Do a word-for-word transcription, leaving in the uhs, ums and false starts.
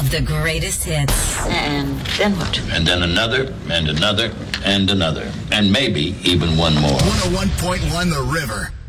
of the greatest hits. And then what? And then another, and another, and another. And maybe even one more. one oh one point one The River.